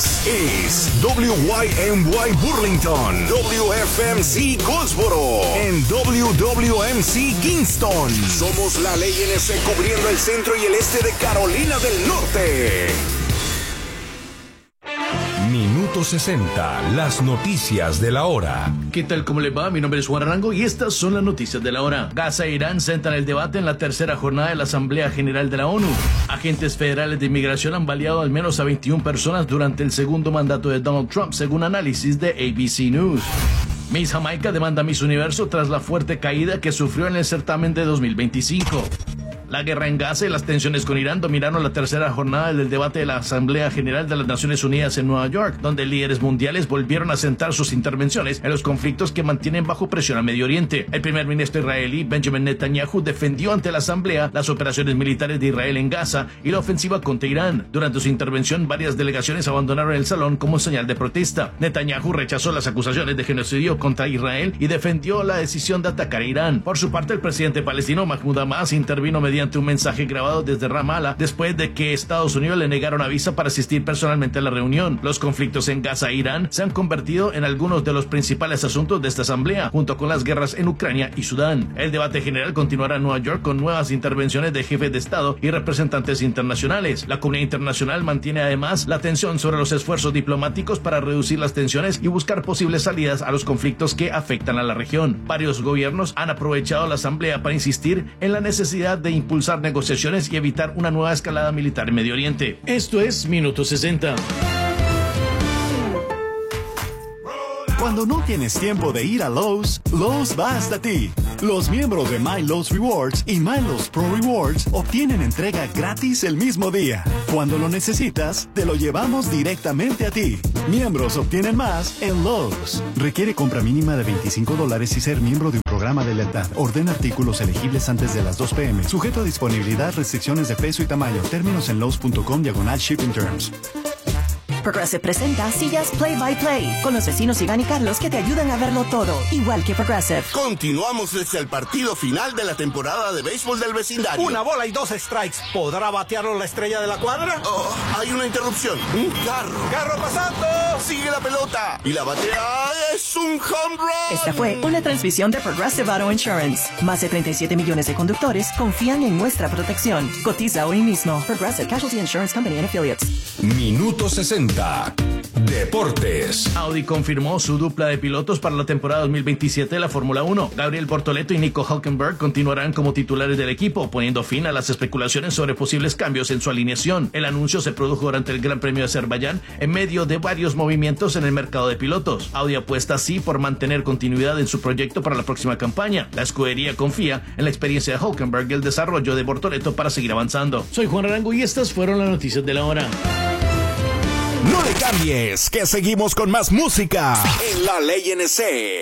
es WYMY Burlington, WFMC Goldsboro, en WWMC Kingston. Somos la ley NC cubriendo el centro y el este de Carolina del Norte. Minuto 60, las noticias de la hora. ¿Qué tal? ¿Cómo le va? Mi nombre es Juan Arango y estas son las noticias de la hora. Gaza e Irán centran el debate en la tercera jornada de la Asamblea General de la ONU. Agentes federales de inmigración han baleado al menos a 21 personas durante el segundo mandato de Donald Trump, según análisis de ABC News. Miss Jamaica demanda Miss Universo tras la fuerte caída que sufrió en el certamen de 2025. La guerra en Gaza y las tensiones con Irán dominaron la tercera jornada del debate de la Asamblea General de las Naciones Unidas en Nueva York, donde líderes mundiales volvieron a centrar sus intervenciones en los conflictos que mantienen bajo presión al Medio Oriente. El primer ministro israelí Benjamin Netanyahu defendió ante la Asamblea las operaciones militares de Israel en Gaza y la ofensiva contra Irán. Durante su intervención, varias delegaciones abandonaron el salón como señal de protesta. Netanyahu rechazó las acusaciones de genocidio contra Israel y defendió la decisión de atacar a Irán. Por su parte, el presidente palestino Mahmoud Abbas intervino mediante un mensaje grabado desde Ramallah después de que Estados Unidos le negara una visa para asistir personalmente a la reunión. Los conflictos en Gaza e Irán se han convertido en algunos de los principales asuntos de esta asamblea, junto con las guerras en Ucrania y Sudán. El debate general continuará en Nueva York con nuevas intervenciones de jefes de Estado y representantes internacionales. La comunidad internacional mantiene además la atención sobre los esfuerzos diplomáticos para reducir las tensiones y buscar posibles salidas a los conflictos que afectan a la región. Varios gobiernos han aprovechado la asamblea para insistir en la necesidad de impulsar negociaciones y evitar una nueva escalada militar en Medio Oriente. Esto es Minuto 60. Cuando no tienes tiempo de ir a Lowe's, Lowe's va hasta ti. Los miembros de My Lowe's Rewards y My Lowe's Pro Rewards obtienen entrega gratis el mismo día. Cuando lo necesitas, te lo llevamos directamente a ti. Miembros obtienen más en Lowe's. Requiere compra mínima de $25 y ser miembro de un programa de lealtad. Ordena artículos elegibles antes de las 2 p.m. Sujeto a disponibilidad, restricciones de peso y tamaño. Términos en lowes.com/shipping terms. Progressive presenta sillas Play by Play con los vecinos Iván y Carlos que te ayudan a verlo todo, igual que Progressive. Continuamos desde el partido final de la temporada de béisbol del vecindario. Una bola y 2 strikes. ¿Podrá batearlo la estrella de la cuadra? Oh, hay una interrupción. Un carro. ¡Carro pasando! Sigue la pelota. Y la batea es un home run. Esta fue una transmisión de Progressive Auto Insurance. Más de 37 millones de conductores confían en nuestra protección. Cotiza hoy mismo. Progressive Casualty Insurance Company and Affiliates. Minuto 60. Deportes. Audi confirmó su dupla de pilotos para la temporada 2027 de la Fórmula 1. Gabriel Bortoleto y Nico Hülkenberg continuarán como titulares del equipo, poniendo fin a las especulaciones sobre posibles cambios en su alineación. El anuncio se produjo durante el Gran Premio de Azerbaiyán en medio de varios movimientos en el mercado de pilotos. Audi apuesta así por mantener continuidad en su proyecto para la próxima campaña. La escudería confía en la experiencia de Hülkenberg y el desarrollo de Bortoleto para seguir avanzando. Soy Juan Arango y estas fueron las noticias de la hora. No le cambies, que seguimos con más música en La Ley NC.